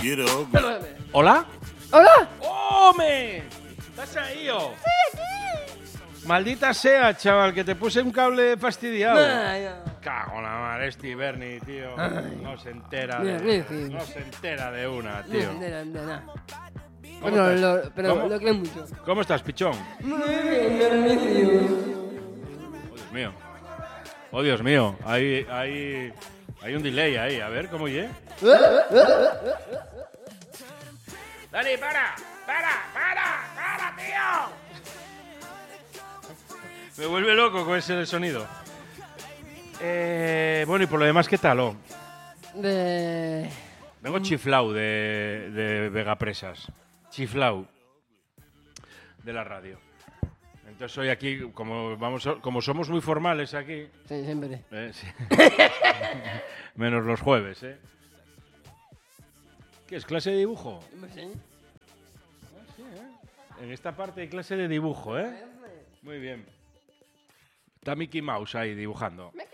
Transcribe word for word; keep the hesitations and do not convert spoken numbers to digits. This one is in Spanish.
get ugly. ¿Hola? ¡Hola! ¡Home! ¿Estás ahí, oh? ¡Estoy aquí! Maldita sea, chaval, que te puse un cable fastidiado. Vaya. Cago en la madre, este Bernie, tío. Ay. No se entera Mira, de... mira, mira. No se entera de una, No, tío. no, no, no, no. ¿Cómo Bueno, estás? lo, pero ¿Cómo? lo creo mucho. ¿Cómo estás, pichón? Muy bien, Dionisio. Oh, Dios mío. Oh, Dios mío. Hay, hay, hay un delay ahí. A ver, ¿cómo oye? ¡Dani, para! ¡Para! ¡Para! ¡Para, tío! Me vuelve loco con ese sonido. Eh, bueno, y por lo demás, ¿qué tal? Oh? De... Vengo chiflau de, de Vegapresas. Chiflau. De la radio. Entonces hoy aquí, como, vamos, como somos muy formales aquí... Sí, siempre. Eh, sí. Menos los jueves, ¿eh? ¿Qué es? ¿Clase de dibujo? Sí. Ah, sí, ¿eh? En esta parte hay clase de dibujo, ¿eh? Muy bien. Está Mickey Mouse ahí dibujando. Mickey